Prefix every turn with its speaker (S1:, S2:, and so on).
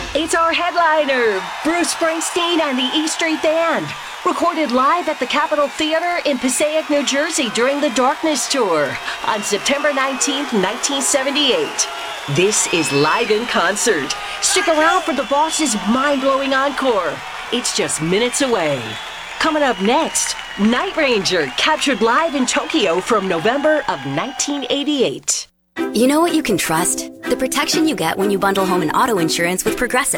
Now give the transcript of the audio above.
S1: It's our headliner, Bruce Springsteen and the E Street Band. Recorded live at the Capitol Theater in Passaic, New Jersey during the Darkness Tour on September 19th, 1978. This is Live in Concert. Stick around for the Boss's mind-blowing encore. It's just minutes away. Coming up next, Night Ranger, captured live in Tokyo from November of 1988.
S2: You know what you can trust? The protection you get when you bundle home and auto insurance with Progressive.